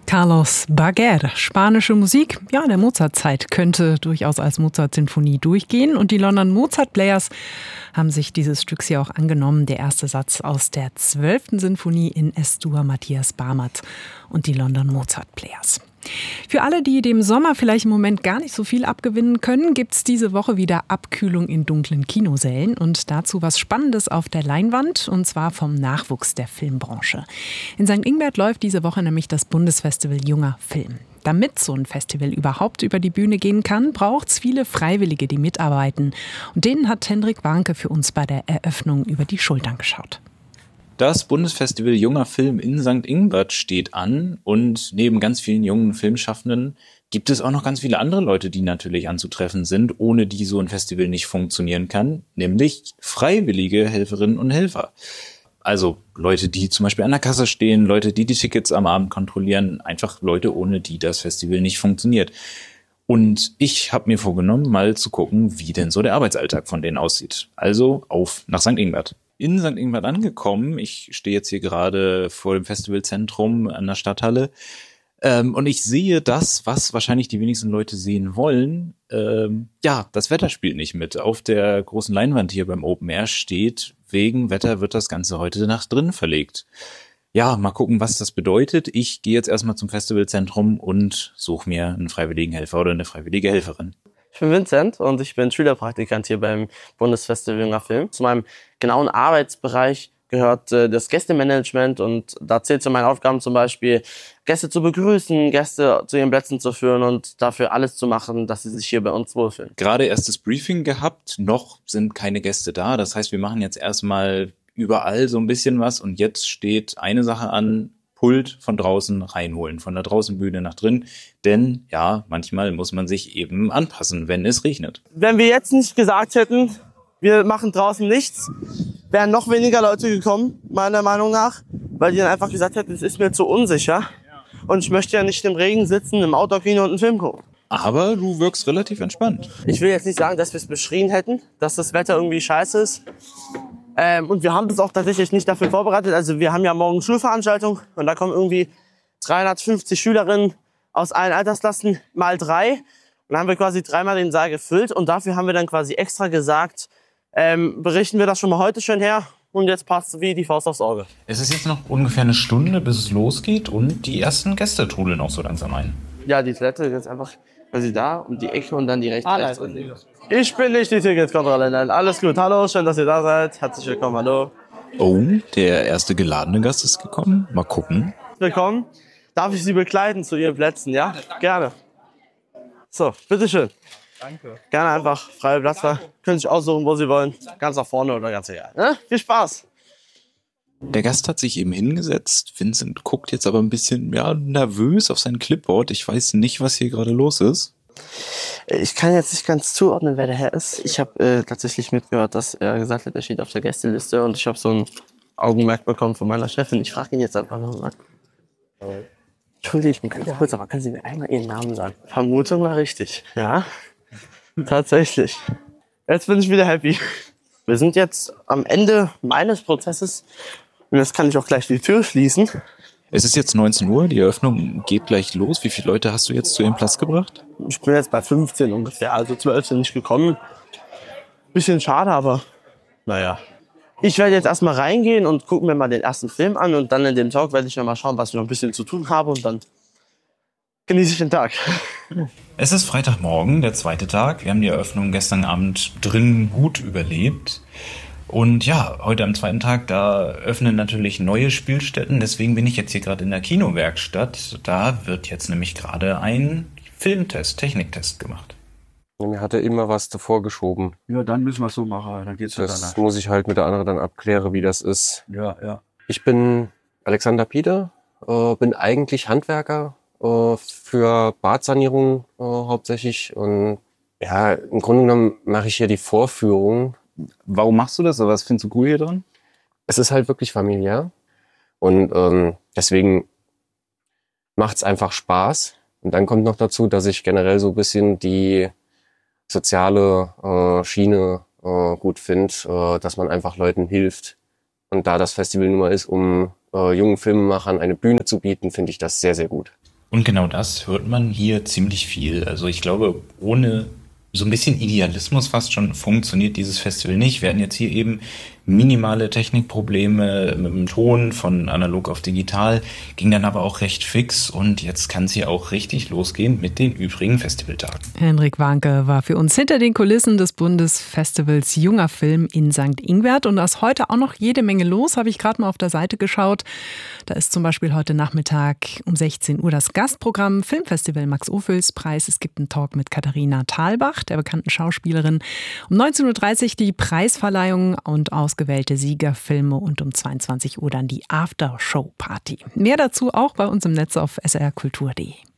Carlos Baguer, spanische Musik, ja, der Mozart-Zeit könnte durchaus als Mozart-Sinfonie durchgehen. Und die London Mozart Players haben sich dieses Stücks hier auch angenommen. Der erste Satz aus der 12. Sinfonie in S-Dur, Matthias Barmert und die London Mozart Players. Für alle, die dem Sommer vielleicht im Moment gar nicht so viel abgewinnen können, gibt's diese Woche wieder Abkühlung in dunklen Kinosälen und dazu was Spannendes auf der Leinwand, und zwar vom Nachwuchs der Filmbranche. In St. Ingbert läuft diese Woche nämlich das Bundesfestival Junger Film. Damit so ein Festival überhaupt über die Bühne gehen kann, braucht's viele Freiwillige, die mitarbeiten. Und denen hat Hendrik Warnke für uns bei der Eröffnung über die Schultern geschaut. Das Bundesfestival Junger Film in St. Ingbert steht an und neben ganz vielen jungen Filmschaffenden gibt es auch noch ganz viele andere Leute, die natürlich anzutreffen sind, ohne die so ein Festival nicht funktionieren kann, nämlich freiwillige Helferinnen und Helfer. Also Leute, die zum Beispiel an der Kasse stehen, Leute, die die Tickets am Abend kontrollieren, einfach Leute, ohne die das Festival nicht funktioniert. Und ich habe mir vorgenommen, mal zu gucken, wie denn so der Arbeitsalltag von denen aussieht. Also auf nach St. Ingbert. In St. Ingbert angekommen, ich stehe jetzt hier gerade vor dem Festivalzentrum an der Stadthalle, und ich sehe das, was wahrscheinlich die wenigsten Leute sehen wollen. Das Wetter spielt nicht mit. Auf der großen Leinwand hier beim Open Air steht, wegen Wetter wird das Ganze heute nach drinnen verlegt. Ja, mal gucken, was das bedeutet. Ich gehe jetzt erstmal zum Festivalzentrum und suche mir einen freiwilligen Helfer oder eine freiwillige Helferin. Ich bin Vincent und ich bin Schülerpraktikant hier beim Bundesfestival Junger Film. Zu meinem genauen Arbeitsbereich gehört das Gästemanagement, und da zählt zu meinen Aufgaben zum Beispiel, Gäste zu begrüßen, Gäste zu ihren Plätzen zu führen und dafür alles zu machen, dass sie sich hier bei uns wohlfühlen. Gerade erstes Briefing gehabt, noch sind keine Gäste da. Das heißt, wir machen jetzt erstmal überall so ein bisschen was, und jetzt steht eine Sache an: Pult von draußen reinholen, von der Draußenbühne nach drin. Denn ja, manchmal muss man sich eben anpassen, wenn es regnet. Wenn wir jetzt nicht gesagt hätten, wir machen draußen nichts, wären noch weniger Leute gekommen, meiner Meinung nach, weil die dann einfach gesagt hätten, es ist mir zu unsicher und ich möchte ja nicht im Regen sitzen, im Outdoor-Kino und einen Film gucken. Aber du wirkst relativ entspannt. Ich will jetzt nicht sagen, dass wir es beschrien hätten, dass das Wetter irgendwie scheiße ist. Und wir haben das auch tatsächlich nicht dafür vorbereitet. Also wir haben ja morgen Schulveranstaltung und da kommen irgendwie 350 Schülerinnen aus allen Altersklassen mal 3. Und dann haben wir quasi 3-mal den Saal gefüllt, und dafür haben wir dann quasi extra gesagt, berichten wir das schon mal heute schön her, und jetzt passt wie die Faust aufs Auge. Es ist jetzt noch ungefähr eine Stunde, bis es losgeht, und die ersten Gäste trudeln auch so langsam ein. Ja, die Toilette ist jetzt einfach quasi da um die Ecke und dann die rechts. Ich bin nicht die Ticketkontrolle, nein, alles gut. Hallo, schön, dass ihr da seid. Herzlich willkommen, hallo. Oh, der erste geladene Gast ist gekommen. Mal gucken. Willkommen. Darf ich Sie begleiten zu Ihren Plätzen, ja? Gerne. So, bitteschön. Danke. Gerne einfach freie Platz da. Können sich aussuchen, wo Sie wollen. Ganz nach vorne oder ganz egal. Ne? Viel Spaß. Der Gast hat sich eben hingesetzt. Vincent guckt jetzt aber ein bisschen nervös auf sein Clipboard. Ich weiß nicht, was hier gerade los ist. Ich kann jetzt nicht ganz zuordnen, wer der Herr ist. Ich habe tatsächlich mitgehört, dass er gesagt hat, er steht auf der Gästeliste, und ich habe so ein Augenmerk bekommen von meiner Chefin. Ich frage ihn jetzt einfach mal. Entschuldigung, ganz kurz, aber können Sie mir einmal Ihren Namen sagen? Vermutung war richtig. Ja, tatsächlich. Jetzt bin ich wieder happy. Wir sind jetzt am Ende meines Prozesses, und jetzt kann ich auch gleich die Tür schließen. Es ist jetzt 19 Uhr, die Eröffnung geht gleich los. Wie viele Leute hast du jetzt zu ihrem Platz gebracht? Ich bin jetzt bei 15 ungefähr, also 12 sind nicht gekommen. Bisschen schade, aber naja. Ich werde jetzt erstmal reingehen und gucken mir mal den ersten Film an, und dann in dem Talk werde ich noch mal schauen, was ich noch ein bisschen zu tun habe, und dann genieße ich den Tag. Es ist Freitagmorgen, der zweite Tag. Wir haben die Eröffnung gestern Abend drin gut überlebt. Und ja, heute am zweiten Tag, da öffnen natürlich neue Spielstätten. Deswegen bin ich jetzt hier gerade in der Kinowerkstatt. Da wird jetzt nämlich gerade ein Filmtest, Techniktest gemacht. Mir hat er immer was davor geschoben. Ja, dann müssen wir es so machen, dann geht's Das danach. muss ich halt mit der anderen dann abklären, wie das ist. Ja. Ich bin Alexander Pieder, bin eigentlich Handwerker für Badsanierung hauptsächlich. Und ja, im Grunde genommen mache ich hier die Vorführung. Warum machst du das? Oder was findest du cool hier dran? Es ist halt wirklich familiär, und deswegen macht's einfach Spaß. Und dann kommt noch dazu, dass ich generell so ein bisschen die soziale Schiene gut finde, dass man einfach Leuten hilft. Und da das Festival nun mal ist, um jungen Filmemachern eine Bühne zu bieten, finde ich das sehr, sehr gut. Und genau das hört man hier ziemlich viel. Also ich glaube, ohne so ein bisschen Idealismus fast schon funktioniert dieses Festival nicht. Wir hatten jetzt hier eben minimale Technikprobleme mit dem Ton von analog auf digital, ging dann aber auch recht fix und jetzt kann es hier auch richtig losgehen mit den übrigen Festivaltagen. Henrik Warnke war für uns hinter den Kulissen des Bundesfestivals Junger Film in St. Ingbert und da ist heute auch noch jede Menge los, habe ich gerade mal auf der Seite geschaut. Da ist zum Beispiel heute Nachmittag um 16 Uhr das Gastprogramm Filmfestival Max-Ophüls-Preis. Es gibt einen Talk mit Katharina Thalbach, der bekannten Schauspielerin. Um 19.30 Uhr die Preisverleihung und ausgewählte Siegerfilme und um 22 Uhr dann die Aftershow-Party. Mehr dazu auch bei uns im Netz auf srkultur.de.